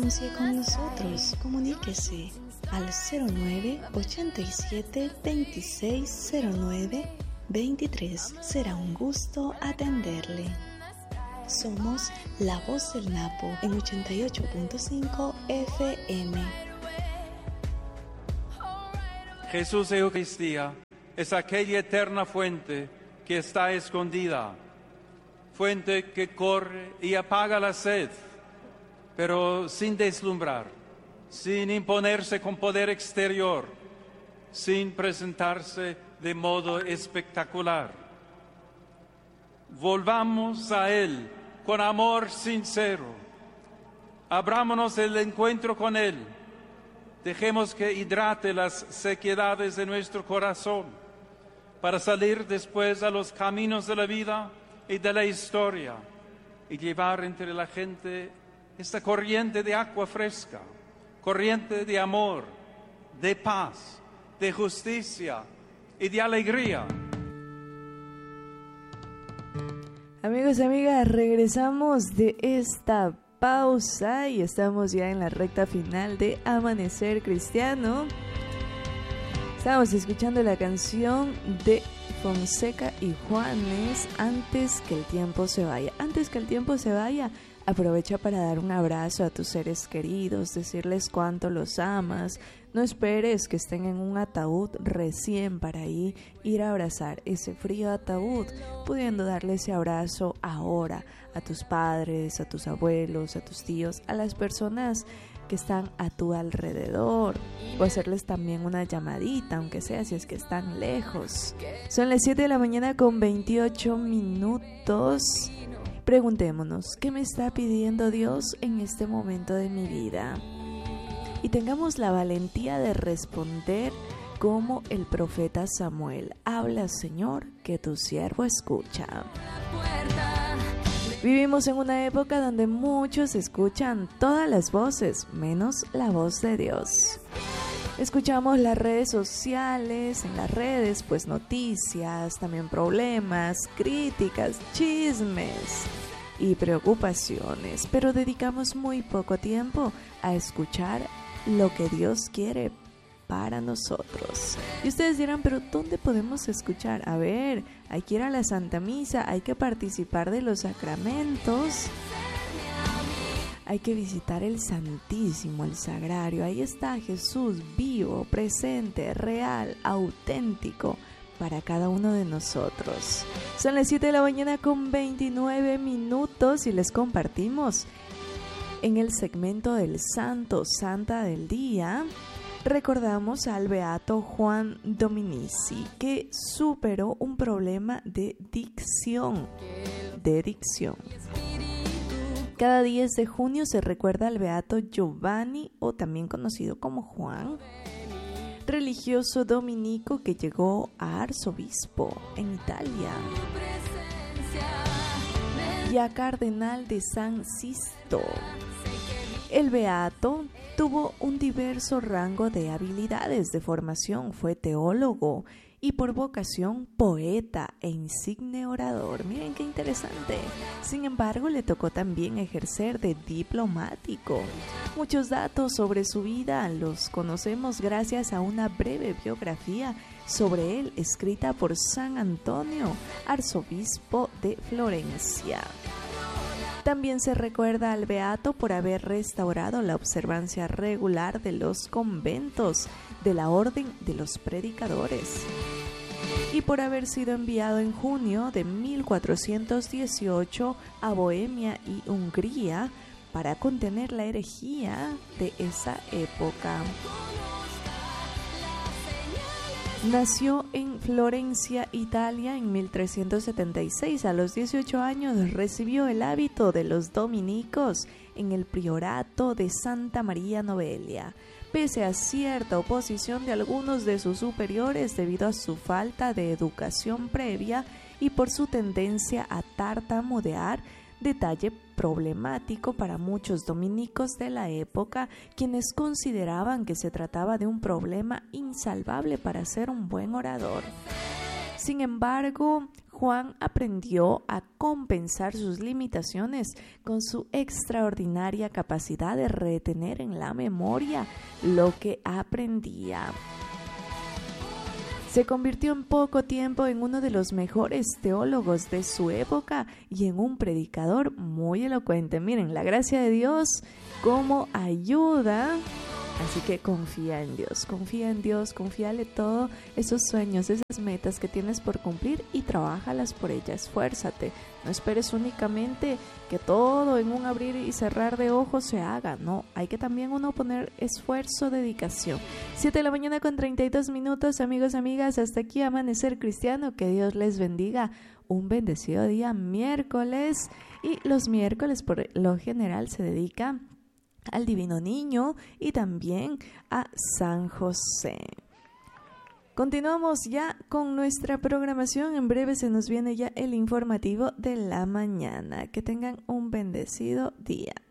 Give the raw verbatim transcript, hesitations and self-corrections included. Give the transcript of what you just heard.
anuncie con nosotros. Comuníquese al cero nueve ochenta y siete veintiséis cero nueve veintitrés. Será un gusto atenderle. Somos La Voz del Napo en ochenta y ocho punto cinco F M. Jesús Eucaristía es aquella eterna fuente que está escondida, fuente que corre y apaga la sed, pero sin deslumbrar, sin imponerse con poder exterior, sin presentarse de modo espectacular. Volvamos a Él con amor sincero, abrámonos el encuentro con Él, dejemos que hidrate las sequedades de nuestro corazón para salir después a los caminos de la vida y de la historia y llevar entre la gente esta corriente de agua fresca, corriente de amor, de paz, de justicia y de alegría. Amigos y amigas, regresamos de esta pausa y estamos ya en la recta final de Amanecer Cristiano. Estamos escuchando la canción de Fonseca y Juanes, Antes que el tiempo se vaya. Antes que el tiempo se vaya, aprovecha para dar un abrazo a tus seres queridos, decirles cuánto los amas. No esperes que estén en un ataúd recién para ahí ir a abrazar ese frío ataúd, pudiendo darle ese abrazo ahora a tus padres, a tus abuelos, a tus tíos, a las personas que están a tu alrededor, o hacerles también una llamadita, aunque sea si es que están lejos. Son las siete de la mañana con veintiocho minutos. Preguntémonos, ¿qué me está pidiendo Dios en este momento de mi vida? Y tengamos la valentía de responder como el profeta Samuel: habla, Señor, que tu siervo escucha. Vivimos en una época donde muchos escuchan todas las voces, menos la voz de Dios. Escuchamos las redes sociales, en las redes, pues noticias, también problemas, críticas, chismes y preocupaciones, pero dedicamos muy poco tiempo a escuchar lo que Dios quiere para nosotros. Y ustedes dirán, pero ¿dónde podemos escuchar? A ver, hay que ir a la Santa Misa, hay que participar de los sacramentos, hay que visitar el Santísimo, el Sagrario. Ahí está Jesús vivo, presente, real, auténtico para cada uno de nosotros. Son las siete de la mañana con veintinueve minutos y les compartimos en el segmento del Santo Santa del Día. Recordamos al beato Juan Dominici, que superó un problema de dicción, de dicción. Cada diez de junio se recuerda al beato Giovanni, o también conocido como Juan, religioso dominico que llegó a arzobispo en Italia y a cardenal de San Sisto. El beato tuvo un diverso rango de habilidades de formación, fue teólogo y por vocación poeta e insigne orador. Miren qué interesante. Sin embargo, le tocó también ejercer de diplomático. Muchos datos sobre su vida los conocemos gracias a una breve biografía sobre él escrita por San Antonio, arzobispo de Florencia. También se recuerda al beato por haber restaurado la observancia regular de los conventos de la Orden de los Predicadores y por haber sido enviado en junio de mil cuatrocientos dieciocho a Bohemia y Hungría para contener la herejía de esa época. Nació en Florencia, Italia, en mil trescientos setenta y seis. A los dieciocho años recibió el hábito de los dominicos en el priorato de Santa María Novelia, pese a cierta oposición de algunos de sus superiores debido a su falta de educación previa y por su tendencia a tartamudear, detalle problemático para muchos dominicos de la época, quienes consideraban que se trataba de un problema insalvable para ser un buen orador. Sin embargo, Juan aprendió a compensar sus limitaciones con su extraordinaria capacidad de retener en la memoria lo que aprendía. Se convirtió en poco tiempo en uno de los mejores teólogos de su época y en un predicador muy elocuente. Miren, la gracia de Dios como ayuda. Así que confía en Dios, confía en Dios, confíale todos esos sueños, esas metas que tienes por cumplir y trabájalas por ellas, esfuérzate. No esperes únicamente que todo en un abrir y cerrar de ojos se haga, no, hay que también uno poner esfuerzo, dedicación. siete de la mañana con treinta y dos minutos, amigos, amigas, hasta aquí Amanecer Cristiano, que Dios les bendiga, un bendecido día miércoles, y los miércoles por lo general se dedica al Divino Niño y también a San José. Continuamos ya con nuestra programación. En breve se nos viene ya el informativo de la mañana. Que tengan un bendecido día.